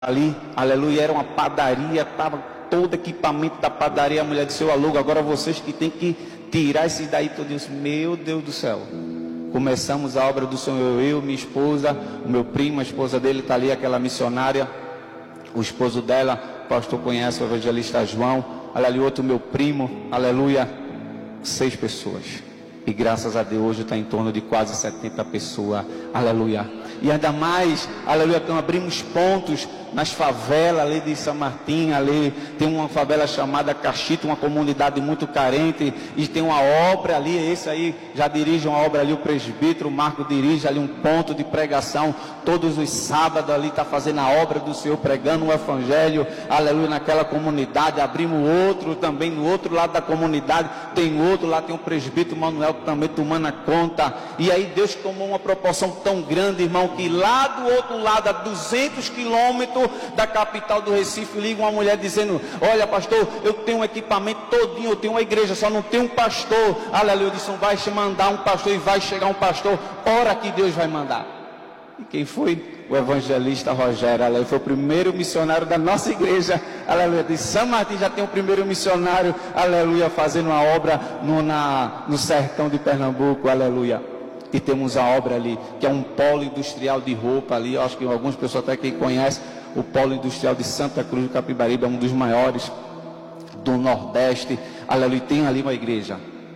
ali, aleluia, era uma padaria, estava todo equipamento da padaria. A mulher disse: eu alugo, agora vocês que tem que tirar esse daí tudo. Eu disse: meu Deus do céu. Começamos a obra do Senhor, eu, minha esposa, o meu primo, a esposa dele está ali, aquela missionária, o esposo dela, o pastor conhece, o evangelista João, olha ali outro meu primo, aleluia, 6 pessoas. E graças a Deus hoje está em torno de quase 70 pessoas, aleluia. E ainda mais, aleluia, que abrimos pontos nas favelas ali de São Martim, ali tem uma favela chamada Caxito, uma comunidade muito carente, e tem uma obra ali, esse aí já dirige uma obra ali, o presbítero, o Marco dirige ali um ponto de pregação, todos os sábados ali está fazendo a obra do Senhor, pregando o evangelho, aleluia, naquela comunidade. Abrimos outro também, no outro lado da comunidade, tem outro, lá tem um presbítero Manuel que também tomando a conta, e aí Deus tomou uma proporção tão grande, irmão, que lá do outro lado, a 200 quilômetros da capital do Recife, liga uma mulher dizendo: olha pastor, eu tenho um equipamento todinho, eu tenho uma igreja, só não tenho um pastor. Aleluia. Eu disse: não vai mandar um pastor, e vai chegar um pastor, ora que Deus vai mandar. E quem foi? O evangelista Rogério, aleluia, foi o primeiro missionário da nossa igreja, aleluia, de São Martim. Já tem o primeiro missionário, aleluia, fazendo uma obra no sertão de Pernambuco, aleluia. E temos a obra ali, que é um polo industrial de roupa ali, eu acho que algumas pessoas até que conhecem, o polo industrial de Santa Cruz do Capibaribe, é um dos maiores do Nordeste, aleluia. Tem ali uma igreja,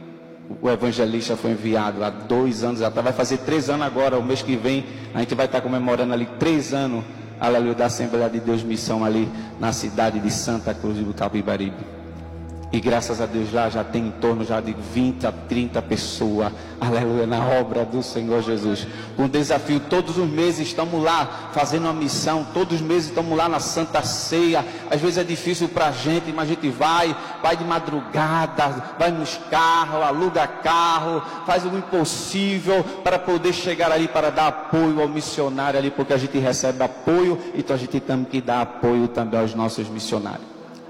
o evangelista foi enviado há 2 anos atrás, vai fazer 3 anos agora, o mês que vem, a gente vai estar comemorando ali 3 anos, aleluia, da Assembleia de Deus Missão ali na cidade de Santa Cruz do Capibaribe. E graças a Deus lá já tem em torno já de 20 a 30 pessoas, aleluia, na obra do Senhor Jesus. Um desafio, todos os meses estamos lá fazendo uma missão, todos os meses estamos lá na Santa Ceia. Às vezes é difícil para a gente, mas a gente vai de madrugada, vai nos carros, aluga carro, faz o impossível para poder chegar ali, para dar apoio ao missionário ali, porque a gente recebe apoio, então a gente tem que dar apoio também aos nossos missionários.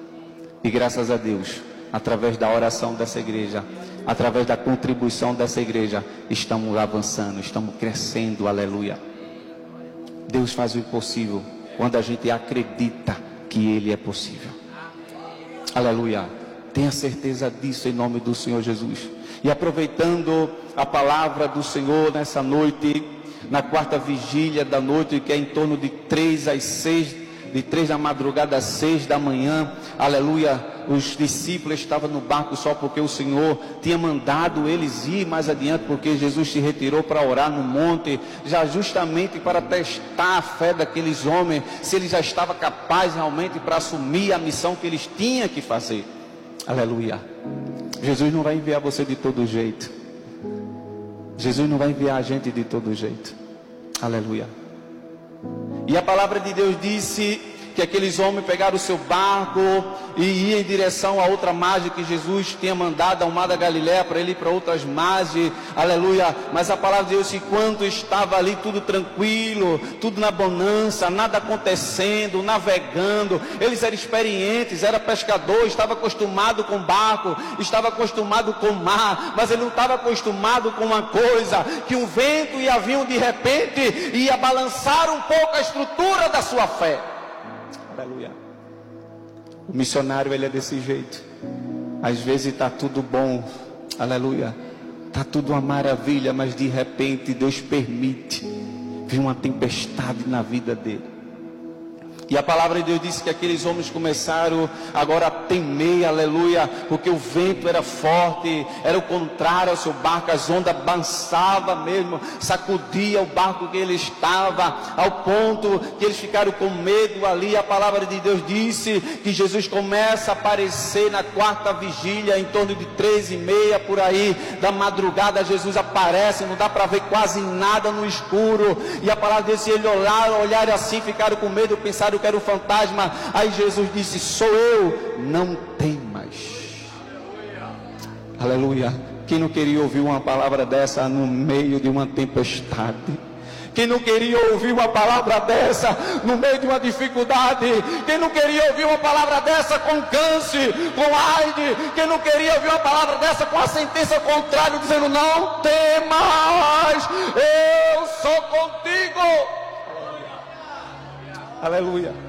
E graças a Deus, através da oração dessa igreja, através da contribuição dessa igreja, estamos avançando, estamos crescendo, aleluia. Deus faz o impossível quando a gente acredita que Ele é possível, aleluia. Tenha certeza disso em nome do Senhor Jesus. E aproveitando a palavra do Senhor nessa noite, na 4ª vigília da noite, que é em torno de 3 às 6, de 3 da madrugada às 6 da manhã, aleluia, os discípulos estavam no barco só porque o Senhor tinha mandado eles ir mais adiante, porque Jesus se retirou para orar no monte, já justamente para testar a fé daqueles homens, se eles já estavam capazes realmente para assumir a missão que eles tinham que fazer, aleluia. Jesus não vai enviar você de todo jeito, Jesus não vai enviar a gente de todo jeito, aleluia. E a palavra de Deus disse que aqueles homens pegaram o seu barco e iam em direção a outra margem que Jesus tinha mandado, ao mar da Galileia, para ele ir para outras margens, aleluia. Mas a palavra de Deus, enquanto estava ali tudo tranquilo, tudo na bonança, nada acontecendo, navegando, eles eram experientes, eram pescadores, estavam acostumados com barco, estavam acostumados com mar, mas ele não estava acostumado com uma coisa, que um vento ia vir de repente, ia balançar um pouco a estrutura da sua fé. Aleluia. O missionário, ele é desse jeito. Às vezes está tudo bom, aleluia, está tudo uma maravilha, mas de repente Deus permite vir uma tempestade na vida dele. E a palavra de Deus disse que aqueles homens começaram agora a temer, aleluia, porque o vento era forte, era o contrário ao seu barco, as ondas balançavam mesmo, sacudia o barco que ele estava, ao ponto que eles ficaram com medo ali. A palavra de Deus disse que Jesus começa a aparecer na 4ª vigília, em torno de 3:30 por aí da madrugada. Jesus aparece, não dá para ver quase nada no escuro, e a palavra disse: eles olharam assim, ficaram com medo, pensaram que era um fantasma. Aí Jesus disse: sou eu, não temas. Aleluia. Quem não queria ouvir uma palavra dessa no meio de uma tempestade? Quem não queria ouvir uma palavra dessa no meio de uma dificuldade? Quem não queria ouvir uma palavra dessa com câncer, com AIDS? Quem não queria ouvir uma palavra dessa com a sentença contrária, dizendo: não temas, eu sou contigo? Aleluia.